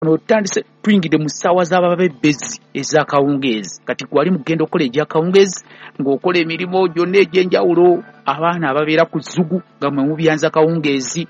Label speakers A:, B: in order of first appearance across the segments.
A: ono tandise tuyingide mu ssaawa z'ababebezi ez'akawungeezi kati gwali mugenda okukola egy'akawungeezi ng'okola emirimu gyonna egy'enjawulo abaana ababeera ku zzugu nga mwe mubyanza akawungeezi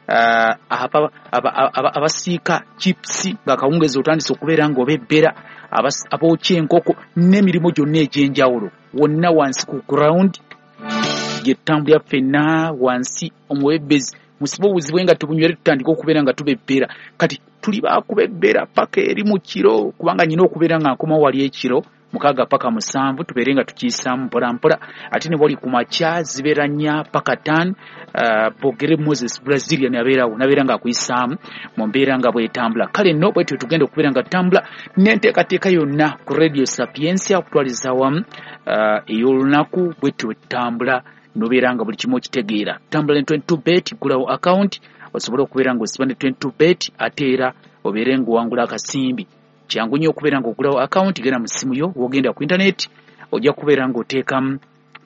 A: abasiika chips ng'akawungeezi otandise okubeera ng'obebbera abookya enkoko n'emirimu gyonna egy'enjawulo wonna wansi ku ground gy'ettambula ffenna wansi omubebezi musibe obuzibu nga tubunywere tutandika okubeera nga tubebbera kati tuli baakubebbera paka eri mu kiro kubanga nyina okubeera nga nkoma wali ekiro 6 paka 7 tubeere nga tukiyisaamu mpolampola ate ne bali ku makya zibeera 4 paka 5 Bogere Moses Brazilian abeerawo nabeera nga akuyisaamu mu mbeera nga bwetambula kale nno bwetyo tugenda okubeera nga tutambula n'enteekateeka yonna ku Radio Sapiensia okutwaliza wamu ey'olunaku bwetyo wetutambula nobeera nga buli kimu okitegeera tambula ne 22bet gulawo account osobola okubeera ng'osiba ne 22bet ate era obeere ng'owangula akasimbi kyangu nnyo okubeera ng'ogulawo account genda mu ssimu yo wogenda ku internet ojja kubeera ng'oteekamu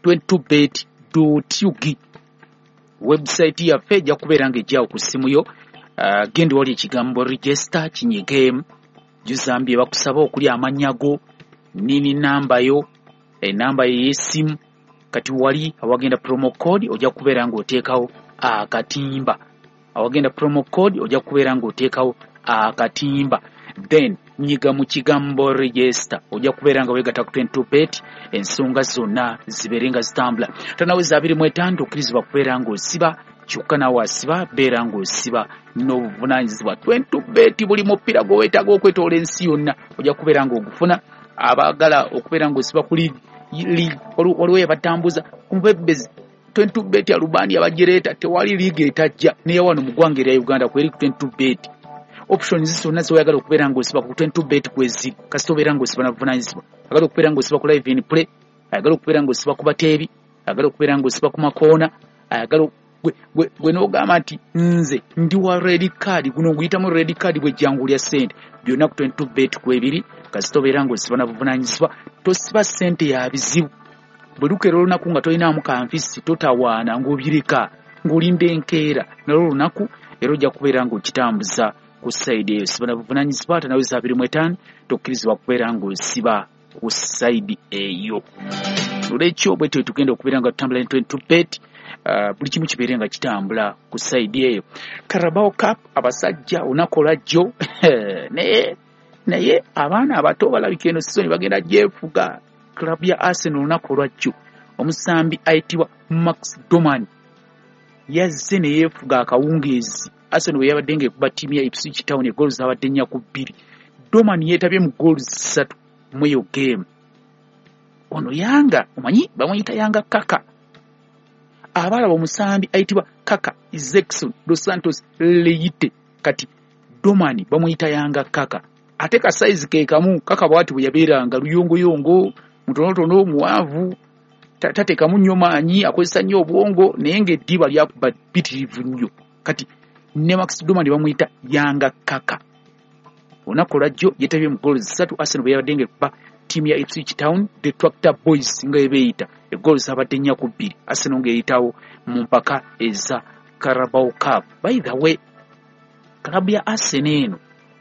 A: 22bet.ug website yaffe ejja kubeera ng'ejjaawo ku ssimu yo genda wali ekigambo register kinyigeemu juzambye bakusaba okuli amannya go nini namba yo enamba y'essimu kati wali awagenda promo code ojja kubeera ng'oteekawo akatimba awagenda promo code ojja kubeera ng'oteekawo akatimba then nyiga mu kigambo register ojja kubeera nga weegatta ku 22bet ensonga zonna zibeere nga zitambula tanaweza 25 okkirizibwa kubeera ng'osiba kyokka naawe asiba beera ng'osiba n'obuvunaanyizibwa 22bet buli mupiira gwe weetaaga okwetoola ensi yonna ojja kubeera ng'ogufuna abaagala okubeera ng'osiba ku waliwo ebatambuza kumubebezi 22bet alubani abajereeta tewali liiga etajja neya wano mu ggwanga erya Uganda kweri 22bet options zonna zoyagala okubeera ng'osiba ku 22bet kwezi kasita obeera ng'osiba na buvunaanyizibwa agala okubeera ng'osiba ku live in play ayagala okubeera ng'osiba ku bateebi ayagala okubeera ng'osiba ku makoona ayagala gwe n'ogamba nti nze ndi wa red card guno nguyitamu red card bwejjangulya ssente byonna ku 22bet kwebiri kasita obeera ng'osiba na buvunaanyizibwa tosiba ssente ya bizibu bwe lukeera olunaku nga tolinaamu kanfisi totawaana ng'obireka ng'olinda enkeera nalwo olunaku era ojja kubeera ng'okitambuza ku side eyo siba na buvunaanyizibwa tanaweza 25 tokkirizibwa kubeera ng'osiba ku side eyo olwekyo bwetyo tugenda okubeera nga tutambula ne 22bet buli kimu kibeere nga kitambula ku side eyo Carabao Cup abasajja onakola jjo naye abaana abato balabika eno season bagenda gyefuga klabu ya Arsenal olunaku olwajjo omusambi ayitibwa Max Doman yazze ne yeefuga akawungeezi Arsenal yabadde ng'ekuba ttiimu ya Ipswich Town egoolu zabadde 4-2 Doman yeetabye mu goolu 3 mu eyo game ono Yanga omanyi bamuyita Yanga Kaka abalaba omusambi ayitibwa Kaka Jackson dos Santos Leite kati Doman bamuyita Yanga Kaka ate ka size ke kamu Kaka bwati bwe yabeeranga luyongoyongo mutonotono muwanvu tateekamu nnyo maanyi akozesa nnyo obwongo naye ng'eddiba lyakuba bitirivu nnyo kati ne Max Doman bamuyita Yanga Kaka olunaku olwajjo yeetabye mu goolu 3 Arsenal bwe yabadde ng'ekuba ttiimu ya Ipswich Town the Tractor Boys nga ebeeyita egoolu zabadde 4-2 Arsenal ng'eyitawo mu mpaka eza Carabao Cup by the way klabu ya Arsenal eno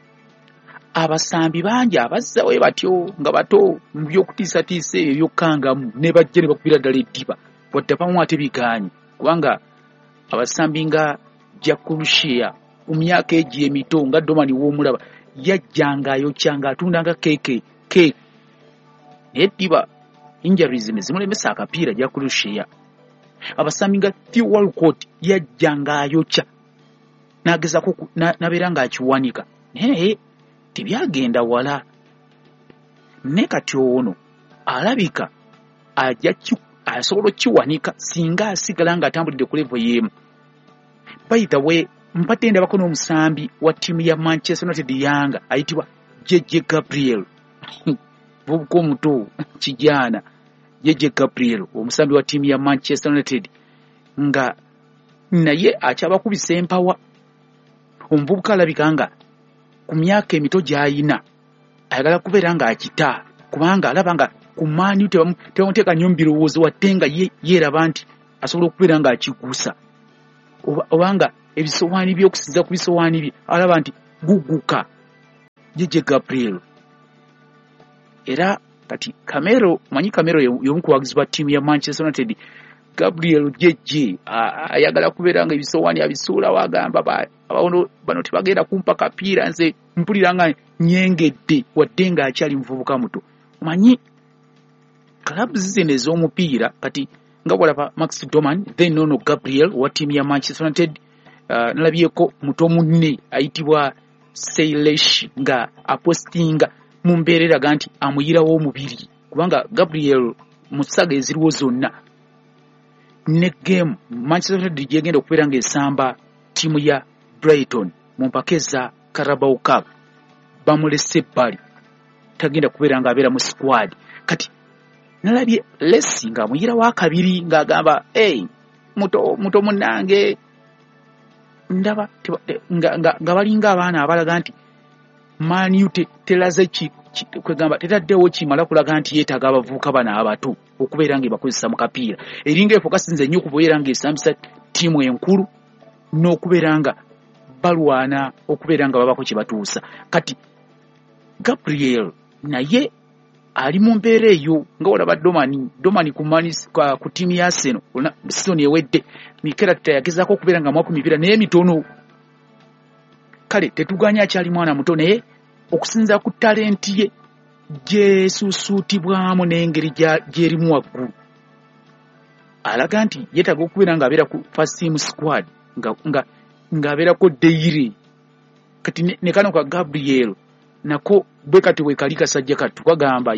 A: abasambi bangi abazzawe batyo nga bato mu by'okutiisatiisa ebyo byokkangamu ne bajja ne bakubira ddala eddiba wadde abamu ate bigaanyi kubanga abasambi nga Jack Russia mu myaka egyo emito nga Doman w'omulaba yajjanga ayokyanga atundanga keeke naye eddiba injuries ne zimulemesa akapiira Jack Russia abasambi nga Theo Walcott yajjanga ayokya n'agezako nabeera ng'akiwanika naye tebyagenda wala ne kati ono alabika asobola okkiwanika singa asigala ng'atambulidde ku level y'emu by the way mpate ndabako n'omusambi wa ttiimu ya Manchester United Yanga ayitibwa JJ Gabriel bubuka omuto kijana JJ Gabriel omusambi wa ttiimu ya Manchester United nga naye akyabakubisa empawa omuvubuka alabika nga ku myaka emito gy'ayina ayagala kubeera ng'akita kubanga alaba nga ku maanyi tebamuteeka nnyo mu birowoozo wadde nga yeeraba nti asobola okubeera ng'akiguusa obanga ebisowaani by'okusinza ku bisowaani bye alaba nti guguka Jeje Gabriel era kati Camero manyi Camero yomukuwagizi wa timu ya Manchester United. Gabriel jeje ayagala kuberanga ebisowani abisuula wagamba abawono bano tebagenda kumpa kapiira nze mpuliranga nyengedde waddenga akyali mvubuka muto. Manyi clubs zino ez'omupiira kati nga walaba Max Doman then nono Gabriel wa timu ya Manchester United. Nalabyeko muto munne ayitibwa Seilesh nga apostinga mu mbeerera ganti amuyirawo omubiri kubanga Gabriel musaga eziriwo zonna ne game Manchester United gyegenda okubeera ng'esamba timu ya Brighton mu mpaka eza Carabao Cup bamulese bali tagenda kubeera ng'abeera mu squad. Kati nalabye Lesi nga amuyirawo akabiri ng'agamba muto munnange ndaba nga balinga abaana abalaga nti Man U telaze kwegamba tetaddewo kimala kulaga nti yeetaaga abavubuka bana abato okubeera ng'ebakozesa mu kapiira. Eringa efokasinze nnyo okubeera ng'esambisa ttiimu enkulu n'okubeera nga balwana okubeera nga babako kye batuusa. Kati Gabriel naye ali mu mbeera eyo nga olaba Domani ku ttiimu ya Arsenal season ewedde Mikelta yagezaako okubeera nga mwaku mipiira naye mitono. Kale tetuganya akyali mwana muto naye okusinza ku talenti ye gyesusuutibwamu n'engeri gyerimu waggulu alaga nti yeetaaga okubeera ng'abeera ku first team squad ng'abeerako daily. Kati ne kano ka Gabriel nako bwe kati wekali kasajja katu kagamba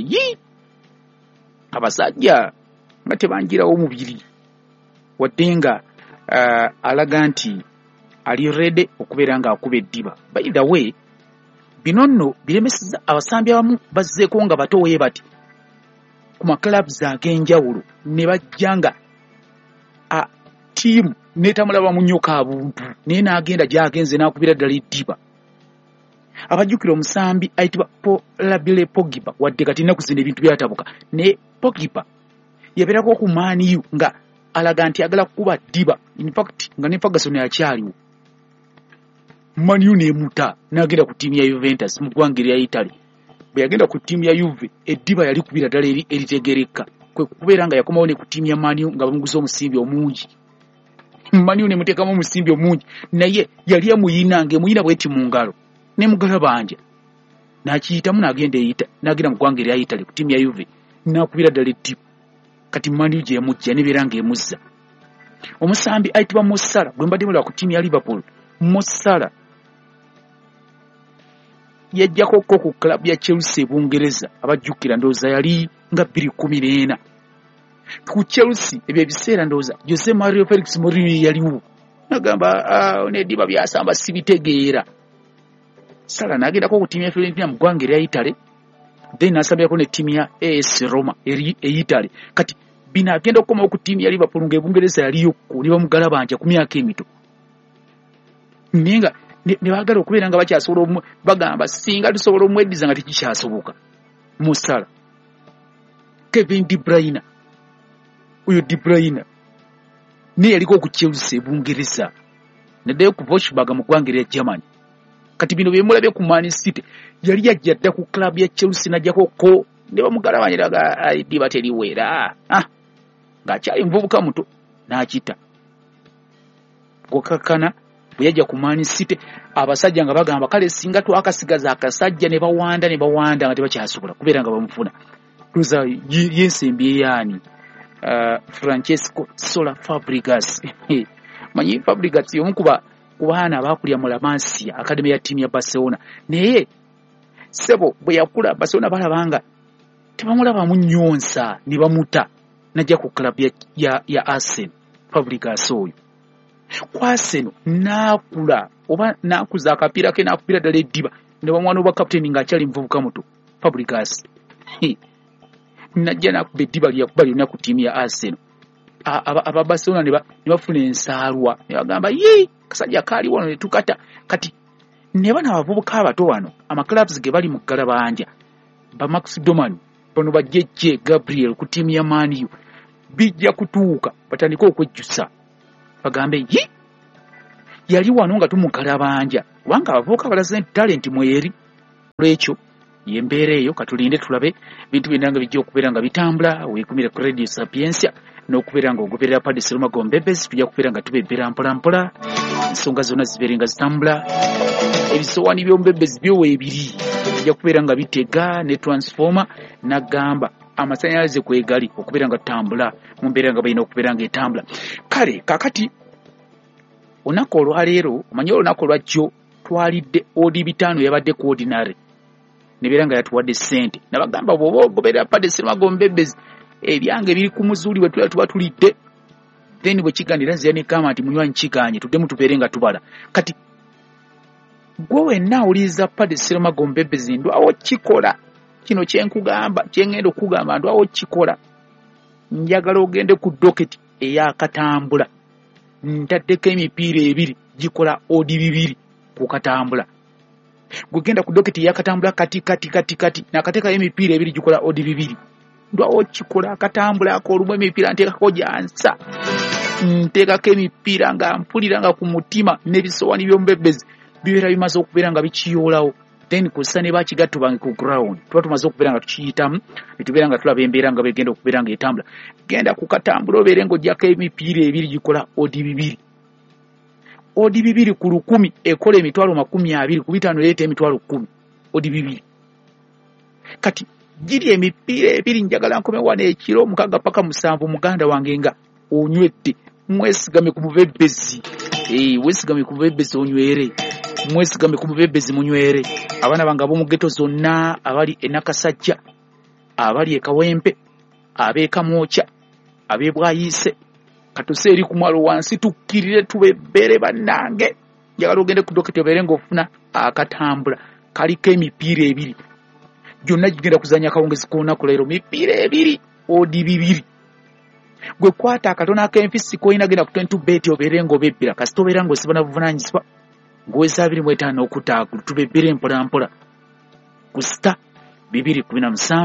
A: abasajja nga tebanjirawo mubiri wadde nga alaga nti ali ready okubeera ng'akuba eddiba. By the way bino nno biremeseza abasambi abamu bazzeeko nga bato we bati ku maclubs ag'enjawulo ne bajja nga tiimu netamulaba mu nnyo kabuntu naye n'agenda gy'agenze n'akubira ddala eddiba. Abajjukira omusambi ayitibwa Labile Pogba wadde kati nnaku zino ebintu byatabuka naye Pogba yabeerako ku Man U nga alaga nti agala kukuba ddiba. In fact nga ne Ferguson akyaliwo Man U nemuta n'agenda ku ttiimu ya Juventus mu ggwanga erya Italy. Bwe yagenda ku ttiimu ya Juve eddiba yali kubira ddala eritegereka kwe kubeera nga yakomawo ne ku ttiimu ya Man U nga bamuguza omusimbi omungi. Man U nemuteekamu omusimbi omungi naye yali amuyina ng'emuyina bweti mu ngalo ne mugala banja n'akiyitamu n'agenda mu ggwanga erya Italy ku ttiimu ya Juve n'akubira ddala eddiba. Kati Man U gye yamujja nebeera ng'emuzza. Omusambi ayitibwa Mo Salah gwe mbadde mulaba ku ttiimu ya Liverpool. Mo Salah yajjako ku club ya Chelsea Bungereza abajjukira ndowooza yali nga 2014 ku Chelsea ebyo ebiseera ndowooza Jose Mario Felix Mourinho yaliwo nagamba neddiba byasamba sibitegeera. Salah n'agendako ku ttiimu ya Fiorentina mu ggwanga erya Italy then n'asambyako ne ttiimu ya AS Roma Italy. Kati bino agenda okukomawo ku ttiimu ya Liverpool ng'Ebungereza yaliyokko ne bamugalabanja ku myaka emito naye nga ne baagala okubeera nga bakyasobola bagamba singa tusobola omweddiza nga tekikyasoboka. Mo Salah, Kevin De Bruyne oyo De Bruyne naye yaliko ku Chelsea Bungereza neddayo ku Wolfsburg mu ggwanga erya Germany. Kati bino byemulabye ku Man City yali yajja dda ku club ya Chelsea n'ajjako ko ne bamugalabanyiraga eddiba teriweera ng'akyali muvubuka muto n'akita gokakana. Bwe yajja ku Man City abasajja nga bagamba kale singa twakasigaza akasajja ne bawanda nga tebakyasobola kubeera nga bamufuna. Tuza yensembi yaani Francesco Sola Fabregas manyi Fabregas y'omu ku baana abakulira mu La Masia akademi ya ttiimu ya Barcelona naye sebo bwe yakula Barcelona balabanga tebamulabamu nnyonsa ne bamuta najja ku club ya Arsenal. Fabregas oyo ku Arsenal n'akula oba n'akuza akapiira ke n'akupira ddala eddiba ne bamwana oba kapiteeni ng'akyali muvubuka muto. Fabregas najja n'akuba eddiba lyakuba lyonna ku ttiimu ya Arsenal. Aba Barcelona ne bafuna ensaalwa ne bagamba kasajja kaali wano ne tukata. Kati ne bano abavubuka abato wano amaclubs ge bali mu ggalabanja ba Max Doman bano bajjejje Gabriel ku ttiimu ya Man U bijja kutuuka batandika okwejjusa bagambe yali wano nga tumugalabanja kubanga abavubuka balaze talent mweri lwekyo yembeera eyo katulinde tulabe bintu binanga bijja okubeera nga bitambula weekumire ku Radio Sapiensia n'okubeera nga ogoberera Padre Lumago Mbebezi tujja kubeera nga tubebbera mpolampola ensonga zonna zibeere nga zitambula ebisowaani by'Ombebezi byoweebiri tujja kubeera nga bitega ne transformer n'agamba amasannyalaze kwegali okubeera nga tutambula mu mbeera nga balina okubeera nga etambula kale kakati olunaku olwaleero omanyi olunaku olwajjo twalidde odi 5 yabadde ku ordinary nebeera nga yatuwadde ssente nabagamba bw'oba ogoberera Padre Lumago Mbebezi ebyange biri ku muzuuli we tuba tulidde then bwe kiganira nzira ne kama nti munywanyi kiganye tuddemu tubeere nga tubala kati gwe wenna awuliriza Padre Lumago Mbebezi ndwawo kikola kino kyenkugamba kyengenda okugamba ndwawo kikola njagala ogende ku doketi eyakatambula ntaddeko emipiira 2 gikola odi 2 ku katambula gugenda ku doketi eyakatambula kati nakateekayo emipiira 2 gikola odi 2 ndwawo kikola akatambula akolumu emipiira nteekako gyansa nteekako emipiira nga mpulira nga ku mutima n'ebisowaani by'Ombebezi bibeera bimaze okubeera nga bikiyoolawo then kussa ne bakigattu bange ku ground tuba tumaze okubeera nga tukiyitamu ne tubeera nga tulaba embeera nga begenda okubeera nga etambula genda ku katambula obeere ng'ojjako emipiira 2 gikola odi 2 odi 2 ku 100 ekola emitwalo 20 ku 5 leeta emitwalo 10 odi 2 kati giri emipiira 2 njagala nkome wano ekiro 6 paka 7 muganda wange nga onywedde mwesigame ku Mubebezi wesigame ku Mubebezi onywere mwesigame ku Mubebezi munywere abaana bange ab'omu ghetto zonna abali enakasajja abali ekawempe abeekamwoca abeebwayise katuseeri ku mwalo wansi tukkirire tubebbere bannange njagala ogende ku doketi obeere ng'ofuna akatambula kaliko emipiira 2 gyonna gigenda kuzanya akawungezi k'olunaku leero mipiira 2 odi 2 gwe kwata akatono ak'enfisi koyina genda ku 20 beti obeere ng'obebbira kasita obeera ng'osiba na buvunaanyizibwa ng'oweza 25 okutaagulu tubebbere mpolampola ku sita 217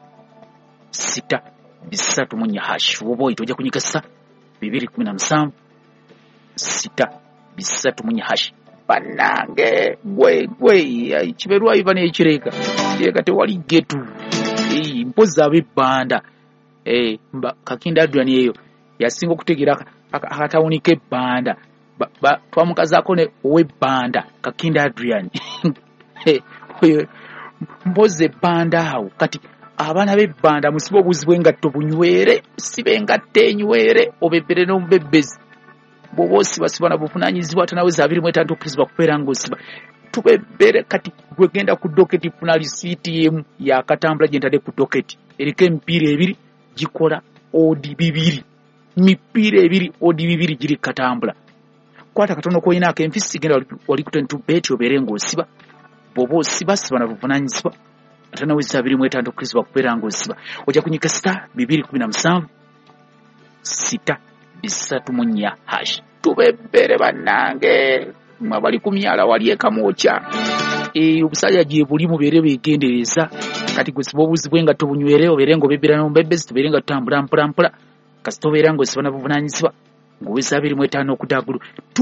A: sita 3 hash woba oyita ojja kunyigasa 217 sita 3 hash bannange gwe kiberwa iva n'ekireka kireka tewali getu mpozi ab'ebbanda Kakinda Adrian eyo yasinga okutegeera akatawuni k'ebbanda twamukazaako ne ow'ebbanda Kakinda Adrian mpozi ebbanda awo kati abaana b'ebbanda musibe obuzi bw'engatto bunywere sibe engatto enywere obebbere n'Omubebezi bw'oba osibasiba na buvunaanyizibwa tanaweza 25 okukirizibwa kubeera ng'osiba tubebbere kati gwegenda ku doketi funa lisiiti emu yakatambula gyentadde ku doketi eriko emipiira 2 gikola odi 2 mipiira 2 odi 2 giri katambula kwata katono koyina ak'enfisi genda wali ku 20 beti obeere ng'osiba bw'oba osiba siba na buvunaanyizibwa atanaweza 25 okukirizibwa kubeera ng'osiba ojja kunyika sita 217 sita 3 hash tubebbere bannange mwabali ku myala wali ekamwoca obusajja gye buli mubeere beegendereza kati gwe siba obuzi bw'engatto bunywere obeere ng'obebbera n'Omubebezi tubeere nga tutambula mpolampola kasita obeera ng'osiba na buvunaanyizibwa ng'oweza 25 okutaagulu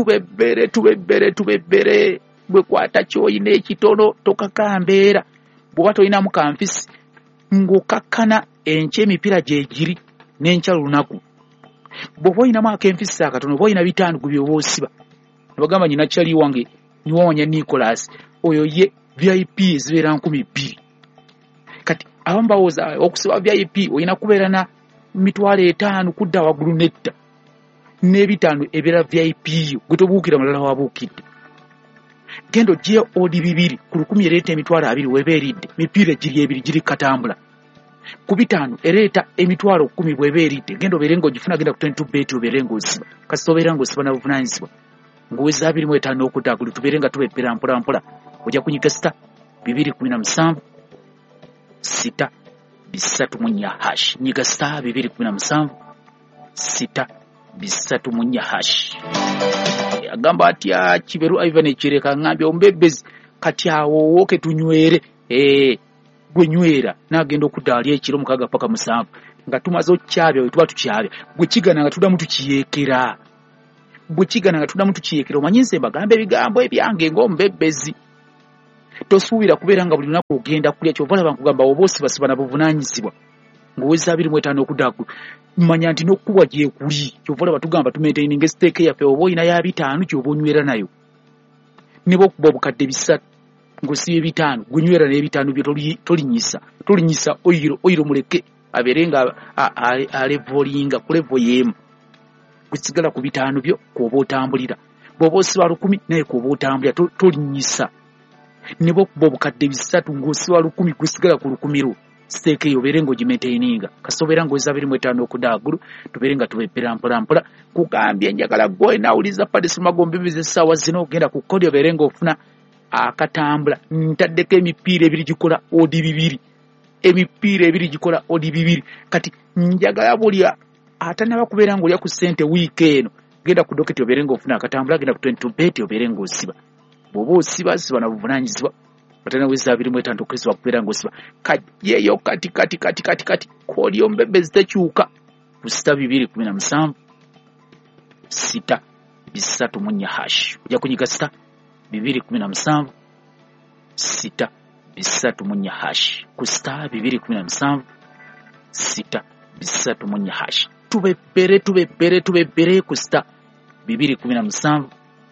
A: tubebbere bwe kwata ky'oyina ekitono tokakambeera bw'oba toyinamu kanfisi ng'okakkana enkya emipiira gye giri n'enkya lunaku bw'oba oyinamu ak'enfisi akatono oba oyina 5 gu by'oba osiba nebagamba nyina kyali wange niwawanya Nicholas oyo ye VIP zibeera 12 kati abamu bawooza okusiba VIP oyina kubeera na mitwalo 5 kudda waggulu netta n'ebitaano ebeera VIP yo gwe tobuukira malala wabuukidde gendo gye odi 2 ku 10 ereeta emitwalo 2 weba eridde mipiira giri 2 giri katambula ku 5 ereeta emitwalo 10 bweba eridde gendo obeere ng'ogifuna genda ku 20 beti obeere ng'osiba kasita obeera ng'osiba na buvunaanyizibwa ng'oweza 25 okutaagulu tubeere nga tubebbera mpolampola ojja kunyika sita 217 sita 3 hash nyiga sita 217 sita 3 hash agamba atya Kiberu Ivan ekireka ngambye Omubebezi kati awo woke tunywere gwe nywera n'agenda okudaalya ekiro 6 paka 7 nga tumaze okyabya we tuba tukyabya gwe kigana nga tuddamu tukiyeekera omanyi nze mbagamba ebigambo ebyange ng'Omubebezi tosuubira kubeera nga buli lunaku ogenda kulya kyova laba nkugamba oba osiba na buvunaanyizibwa ng'oweza 25 okudaku manya nti n'okkuba gyekuli kyova laba tugamba tumaintaininga esiteeka yaffe oba oyina ya 5 gy'oba onywera nayo ne bw'okuba obukadde 3 ng'osibye 5 gwenywera n'ebitaano byo tolinyisa oyiro muleke abeere nga alevolinga ku levo y'emu gusigala ku 5 byo kw'oba otambulira bw'oba osiba 10 naye kw'oba otambulira tolinyisa ne bw'okuba obukadde 3 ng'osiba 10 gusigala ku 10 lwo siteeka eyo obeere ng'ogimaintaininga kasita obeera ng'oweza 25 okudaagulu tubeere nga tubeepera mpolampola kugambye njagala gwe nawuliza Patrice Magombebezi essaawa zino ogenda ku kodi obeere ng'ofuna akatambula ntaddeko emipiira 2 gikola odi 2 emipiira 2 gikola odi 2 kati njagala buli atanaba kubeera ng'olya ku ssente wiiki eno genda ku doketi obeere ng'ofuna akatambula genda ku 22 obeere ng'osiba bw'oba osiba na buvunaanyizibwa batana weza 25 okwezibwa kubeera ng'osiba kajeyo kati kodi Ombebezi tekyuka ku 217 6 hash ojja kunyiga 217 6 hash ku 217 6 hash tubebere ku 217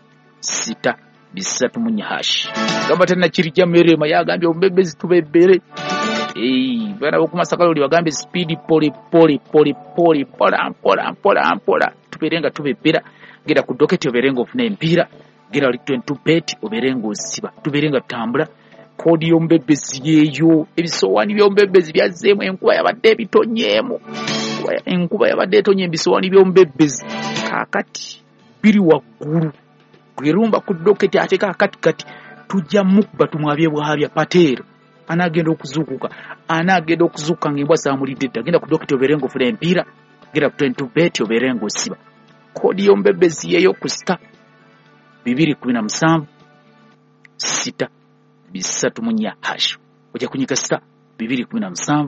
A: 6 hash gamba tena kirija merema yagambye Ombebezi tubebere bana bokumasakalo oli bagambye speed poli pola tuberenga tubebera gera ku doketi oberenga ofuna empiira gera oli 22 oberenga osiba tuberenga tambula kodi y'Ombebezi yeyo ebisowaani by'Ombebezi byazeemu enkuba yabadde ebitonyeemu enkuba yabadde etonye ebisowaani by'Ombebezi kakati biri waggulu kwirumba ku doketi ate kakati tujja mukuba tumwabye bwabya pateero anagenda okuzuukuka ng'embwa zaamulidde dda genda ku doketi oberenga ofuna empiira gera ku 22 oberenga osiba kodi y'Ombebezi yeyo ku 217 6 hash ojja kunyika 217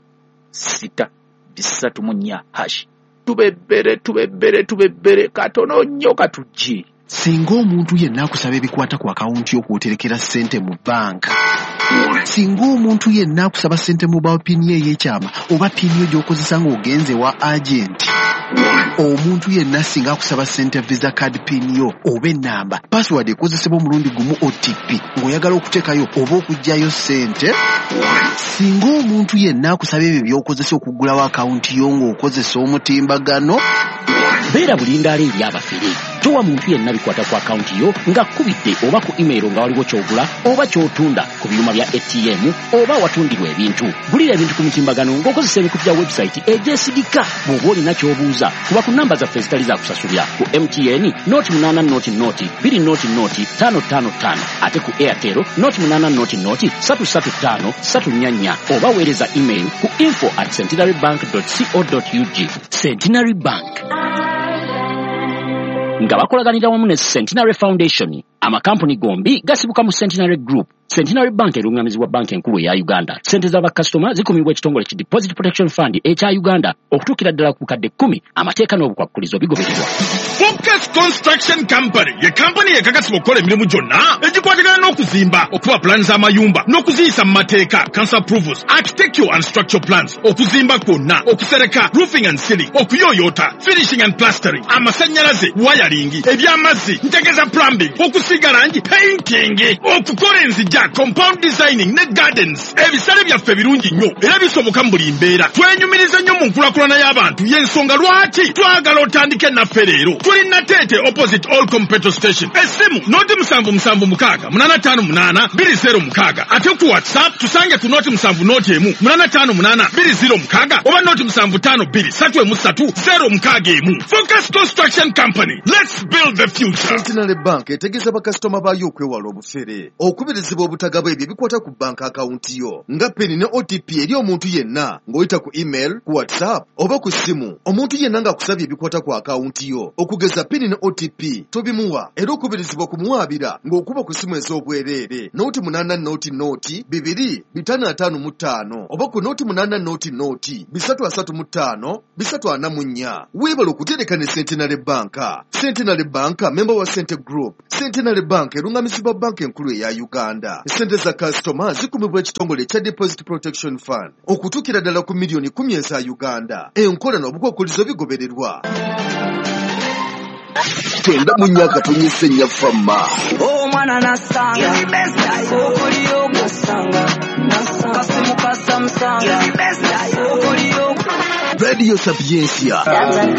A: 6 hash tubebere katono nnyo katujje
B: singa omuntu yenna akusaba ebikwata ku akawunti yo kw'oterekera ssente mu banka singa omuntu yenna akusaba ssente mu pini ey'ekyama oba pini yo gy'okozesa ng'ogenze wa agenti omuntu yenna singa akusaba ssente visa card pini yo oba ennamba password ekozesebwa omulundi gumu OTP ng'oyagala okuteekayo oba okuggyayo ssente singa omuntu yenna akusaba ebyo by'okozesa okuggulawo akawunti yo ng'okozesa omutimbagano beera bulindaala eri abafere towa muntu yenna bikwata ku akawunti yo nga kkubidde oba ku email nga waliwo ky'ogula oba ky'otunda ku byuma bya ATM oba watundirwa ebintu gulira ebintu ku mutimbagano ng'okozesa emikutu gya website egyesigika bw'oba olina ky'obuuza kuba ku namba zaffe zitali za kusasulya ku MTN noti 8 ate ku Airtel noti 8 oba weereza email ku info@centenarybank.co.ug. Centenary Bank nga bakolaganira wamu ne Centenary Foundation amakampuni gombi gasibuka mu Centenary Group. Centenary Bank erungamizibwa banki enkulu ya Uganda. Sente z'abakasitoma zikumibwa ekitongole ki Deposit Protection Fund ekya Uganda okutuukira ddala ku kadde 10 amateeka n'obukwakkulizo bigobererwa.
C: Focus Construction Company ye kampani ekakasibwa okukola emirimu gyonna egikwatagana n'okuzimba okuba plans z'amayumba n'okuziyisa mu mateeka council approvals architectural and structural plans okuzimba kwonna okusereka roofing and ceiling okuyooyoota finishing and plastering amasannyalaze wiring ebyamazzi ntegeza plumbing okusiga langi painting okukola enzija compound designing ne gardens ebisale byaffe birungi nnyo era bisoboka mu buli mbeera twenyumiriza nnyo mu nkulakulana y'abantu y'ensonga lwaki twagala otandike naffe leero tuli Natete opposite Allcom petrol station essimu noti 756 ate ku WhatsApp tusange ku noti 7 858 oba noti 752 Focus Construction Company, let's build the future.
D: Centenary Bank etegeza bakasitoma bayo okwewala obufere okubirizibwa obutagaba ebyo bikwata ku bank akawunti yo nga peni ne OTP eri omuntu yenna ng'oyita ku email ku WhatsApp oba ku simu omuntu yenna ng'akusabye ebikwata ku akawunti yo okugeza peni ne OTP tobimuwa era okubirizibwa kumuwabira ng'okuba ku simu ez'obwereere noti 8 noti 2 oba ku noti 8 noti 335 344 weebala okutereka ne Centenary Bank. Centenary Bank member wa Cente Group. Centenary Bank erungamizibwa banka enkulu eya Uganda. Sente za kasitoma zikumibwa ekitongole ekya Deposit Protection Fund okutuukira ddala ku miliyoni 10 eza Uganda. Enkola n'obukwakkulizo bigobererwa.
B: Tenda munyaka tunyisenya fama.
E: Mwana nasanga okuliyo nasanga kasimu kasamsanga okuliyo
B: Radio Sapiencia